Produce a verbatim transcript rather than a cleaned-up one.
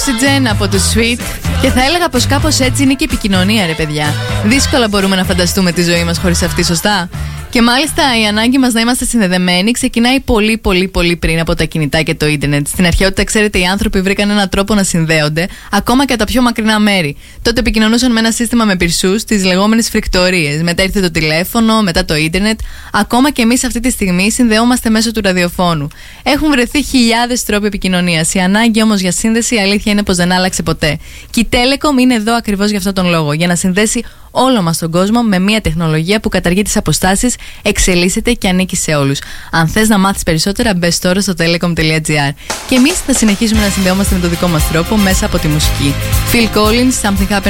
Oxygen από το Sweet. Και θα έλεγα πως κάπως έτσι είναι και η επικοινωνία, ρε παιδιά. Δύσκολα μπορούμε να φανταστούμε τη ζωή μας χωρίς αυτή, σωστά. Και μάλιστα η ανάγκη μας να είμαστε συνδεδεμένοι ξεκινάει πολύ πολύ πολύ πριν από τα κινητά και το ίντερνετ. Στην αρχαιότητα, ξέρετε, οι άνθρωποι βρήκαν έναν τρόπο να συνδέονται ακόμα και από τα πιο μακρινά μέρη. Τότε επικοινωνούσαν με ένα σύστημα με πυρσούς, τις λεγόμενες φρικτορίες. Μετά ήρθε το τηλέφωνο, μετά το ίντερνετ. Ακόμα και εμείς αυτή τη στιγμή συνδεόμαστε μέσω του ραδιοφώνου. Έχουν βρεθεί χιλιάδες τρόποι επικοινωνίας. Η ανάγκη όμως για σύνδεση, η αλήθεια είναι πως δεν άλλαξε ποτέ. Και η Telecom είναι εδώ ακριβώς για αυτόν τον λόγο. Για να συνδέσει όλο μας τον κόσμο με μια τεχνολογία που καταργεί τις αποστάσεις, εξελίσσεται και ανήκει σε όλους. Αν θες να μάθεις περισσότερα, μπες τώρα στο telecom τελεία gr. Και εμείς θα συνεχίσουμε να συνδεόμαστε με τον δικό μας τρόπο μέσα από τη μουσική. Phil Collins, Something Happened.